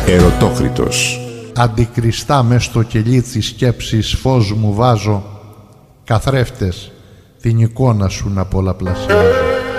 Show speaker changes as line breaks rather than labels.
Ερωτόκριτος.
Αντικριστά μες στο κελί της σκέψης φως μου βάζω, καθρέφτες την εικόνα σου να πολλαπλασιάζω.